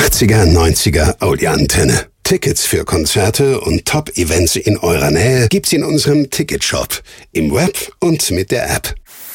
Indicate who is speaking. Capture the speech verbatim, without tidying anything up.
Speaker 1: achtziger, neunziger Audioantenne. Tickets für Konzerte und Top-Events in eurer Nähe gibt's in unserem Ticketshop, im Web und mit der App.